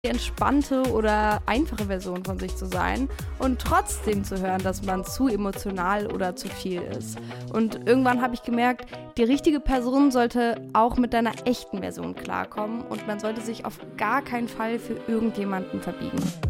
die entspannte oder einfache Version von sich zu sein und trotzdem zu hören, dass man zu emotional oder zu viel ist. Und irgendwann habe ich gemerkt, die richtige Person sollte auch mit deiner echten Version klarkommen und man sollte sich auf gar keinen Fall für irgendjemanden verbiegen.